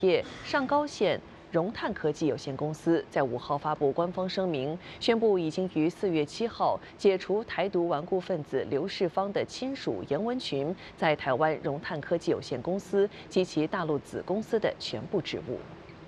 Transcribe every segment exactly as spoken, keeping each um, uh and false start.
业上高线荣碳科技有限公司在五号发布官方声明，宣布已经于四月七号解除台独顽固分子刘世芳的亲属严文群在台湾荣碳科技有限公司及其大陆子公司的全部职务。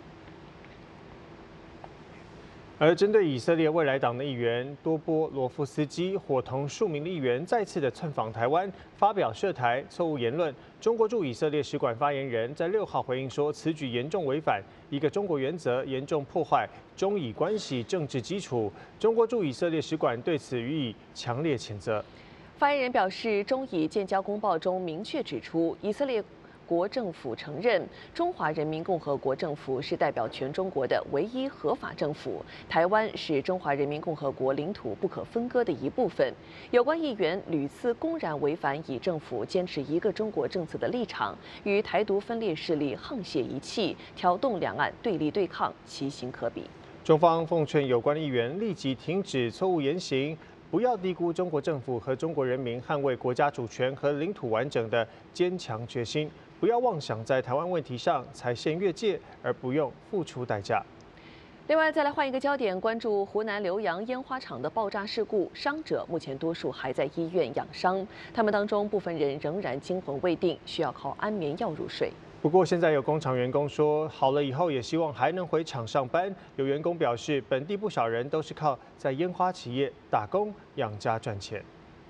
而针对以色列未来党的议员多波罗夫斯基伙同数名议员再次的窜访台湾，发表涉台错误言论。中国驻以色列使馆发言人在六号回应说，此举严重违反一个中国原则，严重破坏中以关系政治基础。中国驻以色列使馆对此予以强烈谴责。 发言人表示，中以建交公报中明确指出，以色列 国政府承认中华人民共和国政府是代表全中国的唯一合法政府，台湾是中华人民共和国领土不可分割的一部分。有关议员屡次公然违反以政府坚持一个中国政策的立场，与台独分裂势力沆瀣一气，挑动两岸对立对抗，其形可比。 中方奉劝有关议员立即停止错误言行。 不要低估中国政府和中国人民捍卫国家主权和领土完整的坚强决心。不要妄想在台湾问题上踩线越界，而不用付出代价。 另外，再来换一个焦点，关注湖南浏阳烟花厂的爆炸事故，伤者目前多数还在医院养伤，他们当中部分人仍然惊魂未定，需要靠安眠药入睡。 不过，现在有工厂员工说，好了以后也希望还能回厂上班。有员工表示，本地不少人都是靠在烟花企业打工养家赚钱。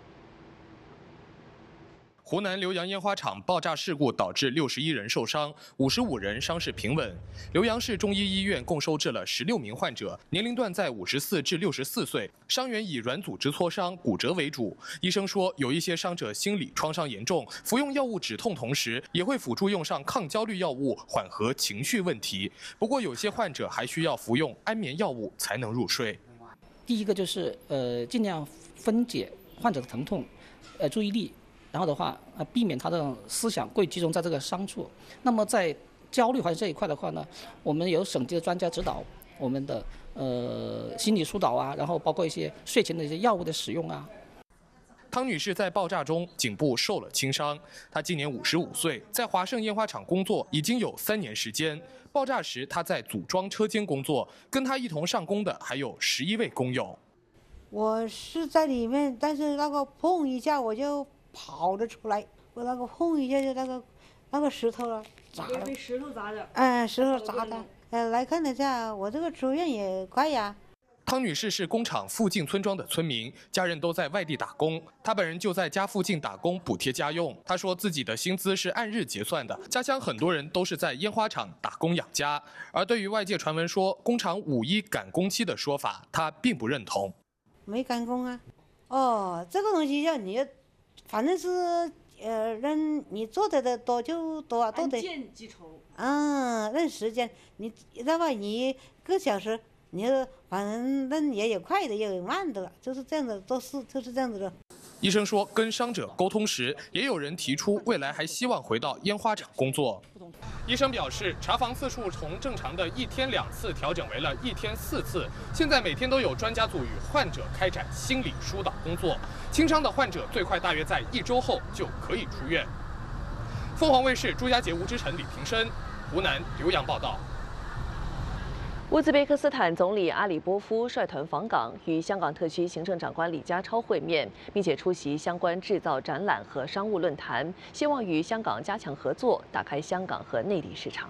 湖南浏阳烟花厂爆炸事故导致六十一人受伤，五十五人伤势平稳。浏阳市中医医院共收治了十六名患者，年龄段在五十四至六十四岁，伤员以软组织挫伤、骨折为主。医生说，有一些伤者心理创伤严重，服用药物止痛同时，也会辅助用上抗焦虑药物，缓和情绪问题。不过，有些患者还需要服用安眠药物才能入睡。 第一个就是呃，尽量分解患者的疼痛，呃，注意力。 然后的话，呃，避免他的思想过于集中在这个伤处。那么在焦虑患者这一块的话呢，我们有省级的专家指导我们的呃心理疏导啊，然后包括一些睡前的一些药物的使用啊。 汤女士在爆炸中颈部受了轻伤，她今年五十五岁，在华盛烟花厂工作已经有三年时间。爆炸时她在组装车间工作，跟她一同上工的还有十一位工友。 我是在里面，但是那个砰一下我就 跑着出来，我那个砰一下就那个那个石头了，砸了。 被石头砸的。 哎，石头砸的。呃，来看了下，我这个住院也快呀。 汤女士是工厂附近村庄的村民，家人都在外地打工，她本人就在家附近打工补贴家用。她说自己的薪资是按日结算的，家乡很多人都是在烟花厂打工养家。而对于外界传闻说工厂五一赶工期的说法，她并不认同。 没赶工啊。哦，这个东西要你。 反正是呃，人你做的的多就多啊，都得。按件计酬。嗯，按时间，你知道吧？你一个小时，你反正那也有快的，也有慢的了，就是这样的，都是就是这样子的。 医生说，跟伤者沟通时，也有人提出未来还希望回到烟花厂工作。医生表示，查房次数从正常的一天两次调整为了一天四次，现在每天都有专家组与患者开展心理疏导工作。 轻伤的患者最快大约在一周后就可以出院。凤凰卫视朱家杰、吴之晨、李平生，湖南浏阳报道。 乌兹别克斯坦总理阿里波夫率团访港，与香港特区行政长官李家超会面，并且出席相关制造展览和商务论坛，希望与香港加强合作，打开香港和内地市场。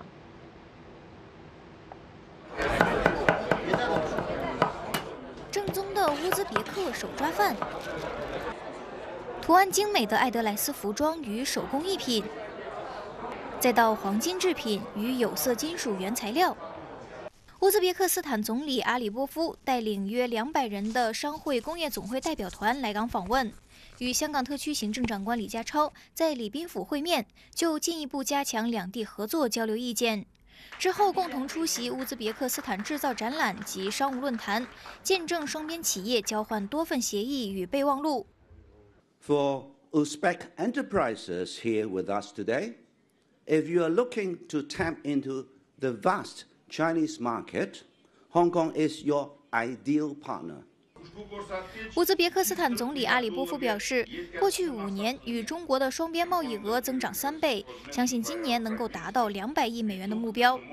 正宗的乌兹别克手抓饭，图案精美的艾德莱斯服装与手工艺品，再到黄金制品与有色金属原材料。乌兹别克斯坦总理阿里波夫带领约两百人的商会工业总会代表团来港访问，与香港特区行政长官李家超在礼宾府会面，就进一步加强两地合作交流意见。 之后共同出席乌兹别克斯坦制造展览及商务论坛，见证双边企业交换多份协议与备忘录。 For Uzbek enterprises here with us today, if you are looking to tap into the vast Chinese market, Hong Kong is your ideal partner. 乌兹别克斯坦总理阿里波夫表示，过去五年与中国的双边贸易额增长三倍，相信今年能够达到两百亿美元的目标。